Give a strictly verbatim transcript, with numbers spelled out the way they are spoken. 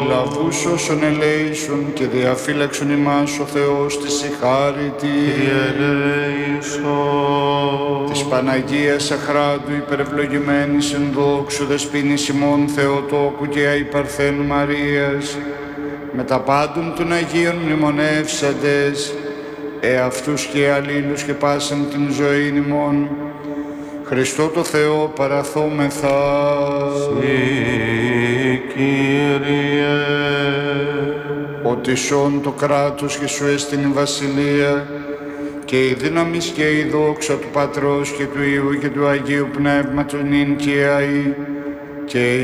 λαβούς όσων ελέησον και διαφύλαξον ημάς ο Θεός της η χάρητη. Της Παναγίας Αχράντου υπερευλογημένης εν δόξου δεσποίνης ημών Θεοτόκου και αϊπαρθένου Μαρίας, με τα πάντων των Αγίων μνημονεύσαντες, εαυτούς και αλλήλους και πάσαν την ζωή ημών, Χριστό το Θεό παραθόμεθα. Συ, Κύριε. Ότι σών το κράτος και σου έστειν η βασιλεία και η δύναμη και η δόξα του Πατρός και του Υιού και του Αγίου Πνεύματος νυν και αεί και